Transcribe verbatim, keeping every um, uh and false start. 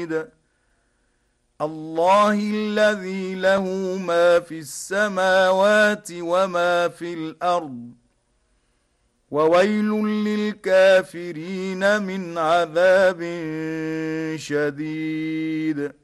الله الذي له ما في السماوات وما في الأرض وويل للكافرين من عذاب شديد.